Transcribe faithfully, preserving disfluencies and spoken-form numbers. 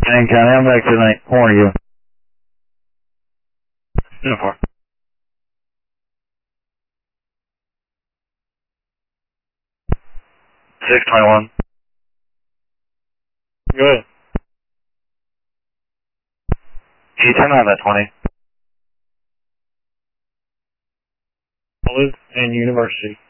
Dang County, I'm back to the corner you. Uniform. six twenty-one. Go ahead. Can you turn on that twenty? Olive and University.